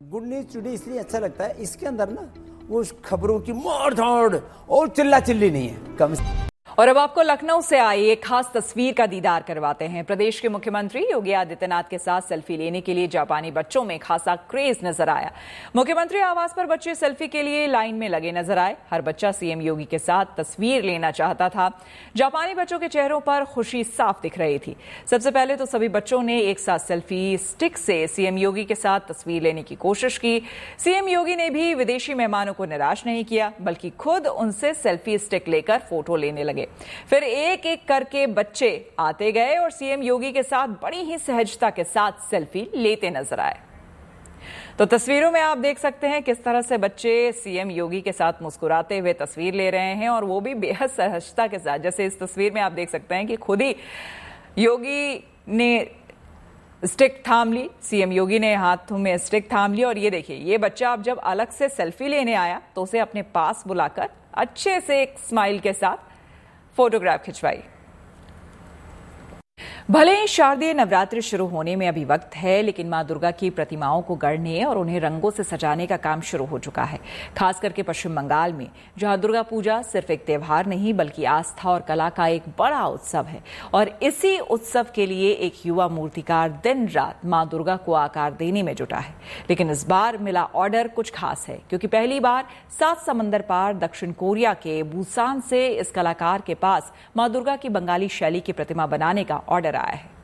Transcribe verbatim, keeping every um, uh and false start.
Good news today इसलिए अच्छा लगता है, इसके अंदर ना वो खबरों की मार धाड़ और चिल्ला चिल्ली नहीं है कम। और अब आपको लखनऊ से आई एक खास तस्वीर का दीदार करवाते हैं। प्रदेश के मुख्यमंत्री योगी आदित्यनाथ के साथ सेल्फी लेने के लिए जापानी बच्चों में खासा क्रेज नजर आया। मुख्यमंत्री आवास पर बच्चे सेल्फी के लिए लाइन में लगे नजर आए। हर बच्चा सीएम योगी के साथ तस्वीर लेना चाहता था। जापानी बच्चों के चेहरों पर खुशी साफ दिख रही थी। सबसे पहले तो सभी बच्चों ने एक साथ सेल्फी स्टिक से सीएम योगी के साथ तस्वीर लेने की कोशिश की। सीएम योगी ने भी विदेशी मेहमानों को निराश नहीं किया, बल्कि खुद उनसे सेल्फी स्टिक लेकर फोटो लेने लगे। फिर एक एक करके बच्चे आते गए और सीएम योगी के साथ बड़ी ही सहजता के साथ सेल्फी लेते नजर आए। तो तस्वीरों में आप देख सकते हैं किस तरह से बच्चे सीएम योगी के साथ मुस्कुराते हुए तस्वीर ले रहे हैं, और वो भी बेहद सहजता के साथ। जैसे इस तस्वीर में आप देख सकते हैं कि खुद ही योगी ने स्टिक थाम ली, सीएम योगी ने हाथों में स्टिक थाम ली। और ये देखिए, ये बच्चा अब जब अलग से सेल्फी लेने आया तो उसे अपने पास बुलाकर अच्छे से एक स्माइल के साथ फोटोग्राफ खिंचवाई। भले ही शारदीय नवरात्रि शुरू होने में अभी वक्त है, लेकिन मां दुर्गा की प्रतिमाओं को गढ़ने और उन्हें रंगों से सजाने का काम शुरू हो चुका है। खास करके पश्चिम बंगाल में, जहां दुर्गा पूजा सिर्फ एक त्योहार नहीं बल्कि आस्था और कला का एक बड़ा उत्सव है। और इसी उत्सव के लिए एक युवा मूर्तिकार दिन रात मां दुर्गा को आकार देने में जुटा है। लेकिन इस बार मिला ऑर्डर कुछ खास है, क्योंकि पहली बार सात समंदर पार दक्षिण कोरिया के बुसान से इस कलाकार के पास मां दुर्गा की बंगाली शैली की प्रतिमा बनाने का ऑर्डर आया है।